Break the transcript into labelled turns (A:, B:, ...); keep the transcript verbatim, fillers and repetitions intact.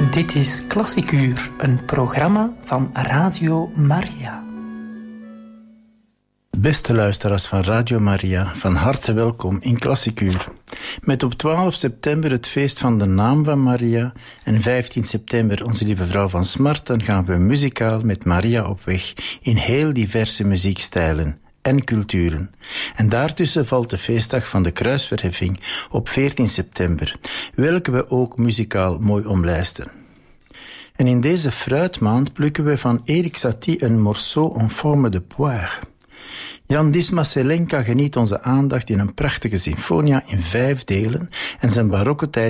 A: Dit is Klassiek Uur, een programma van Radio Maria.
B: Beste luisteraars van Radio Maria, van harte welkom in Klassiek Uur. Met op twaalf september het feest van de naam van Maria en vijftien september Onze Lieve Vrouw van Smarten gaan we muzikaal met Maria op weg in heel diverse muziekstijlen en culturen. En daartussen valt de feestdag van de kruisverheffing op veertien september, welke we ook muzikaal mooi omlijsten. En in deze fruitmaand plukken we van Erik Satie een morceau en forme de poire. Jan Disma-Selenka geniet onze aandacht in een prachtige sinfonia in vijf delen en zijn barokke tijd